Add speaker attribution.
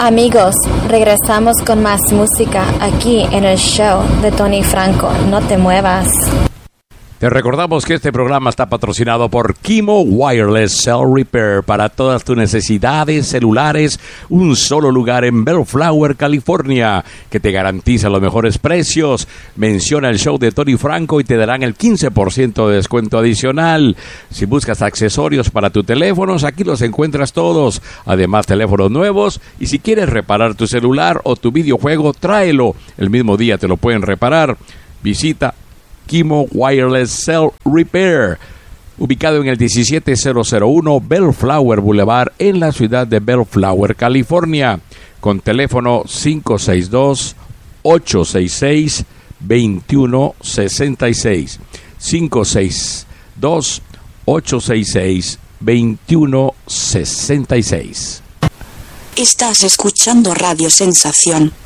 Speaker 1: Amigos, regresamos con más música aquí en el show de Tony Franco. No te muevas.
Speaker 2: Te recordamos que este programa está patrocinado por Kimo Wireless Cell Repair. Para todas tus necesidades celulares, un solo lugar en Bellflower, California, que te garantiza los mejores precios. Menciona el show de Tony Franco y te darán el 15% de descuento adicional. Si buscas accesorios para tus teléfonos, aquí los encuentras todos. Además, teléfonos nuevos. Y si quieres reparar tu celular o tu videojuego, tráelo. El mismo día te lo pueden reparar. Visita Kimo Wireless Cell Repair, ubicado en el 17001 Bellflower Boulevard en la ciudad de Bellflower, California, con teléfono 562-866-2166. 562-866-2166.
Speaker 3: Estás escuchando Radio Sensación.